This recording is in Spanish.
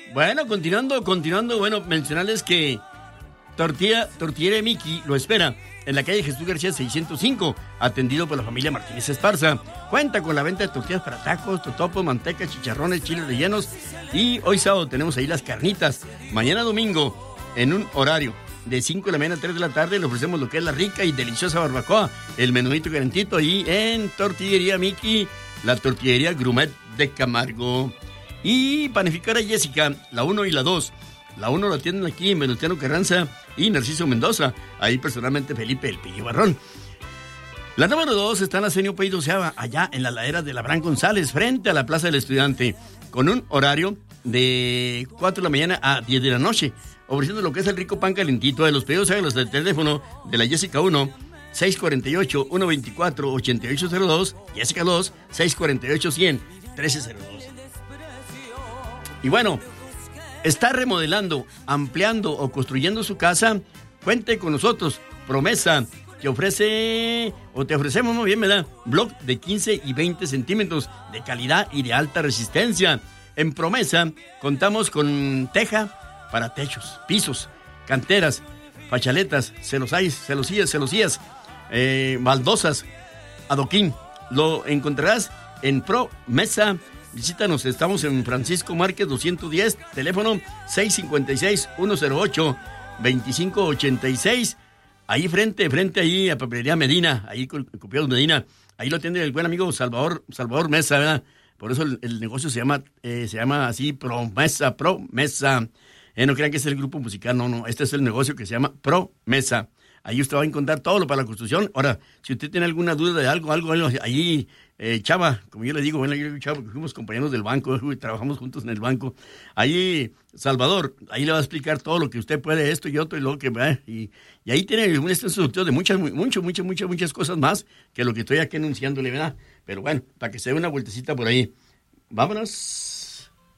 Bueno, continuando, bueno, mencionarles que Tortillería Miki lo espera en la calle Jesús García 605, atendido por la familia Martínez Esparza. Cuenta con la venta de tortillas para tacos, totopos, manteca, chicharrones, chiles rellenos. Y hoy sábado tenemos ahí las carnitas. Mañana domingo, en un horario de 5 de la mañana a 3 de la tarde, le ofrecemos lo que es la rica y deliciosa barbacoa, el menudito calentito ahí en Tortillería Miki, la tortillería Grumet de Camargo. Y Panificadora Jessica, la 1 y la 2. La 1 la atienden aquí en Venustiano Carranza y Narciso Mendoza. Ahí personalmente Felipe El Pillo Barrón. La número 2 está en la Senio Pey Doceava, allá en la ladera de Labrán González, frente a la Plaza del Estudiante, con un horario de 4 de la mañana a 10 de la noche, ofreciendo lo que es el rico pan calentito. De los pedidos, háganlos del teléfono de la Jessica 1, 648-124-8802, Jessica 2, 648-100-1302. Y bueno, está remodelando, ampliando o construyendo su casa, cuente con nosotros. Promesa te ofrecemos muy bien, ¿verdad? Block de 15 y 20 centímetros de calidad y de alta resistencia. En Promesa contamos con teja para techos, pisos, canteras, fachaletas, celosías, baldosas, adoquín. Lo encontrarás en Promesa. Visítanos, estamos en Francisco Márquez 210, teléfono 656-108-2586. Ahí frente ahí a Papelería Medina, ahí con Copiados Medina. Ahí lo atiende el buen amigo Salvador Mesa, ¿verdad? Por eso el negocio se llama así, Promesa. No crean que es el grupo musical, no, este es el negocio que se llama Promesa. Ahí usted va a encontrar todo lo para la construcción. Ahora, si usted tiene alguna duda de algo, ahí, Chava, como yo le digo, bueno, yo Chava, porque fuimos compañeros del banco, trabajamos juntos en el banco. Ahí, Salvador, ahí le va a explicar todo lo que usted puede, esto y otro, y lo que va. Y ahí tiene un estudio de muchas cosas más que lo que estoy aquí anunciándole, ¿verdad? Pero bueno, para que se dé una vueltecita por ahí. Vámonos.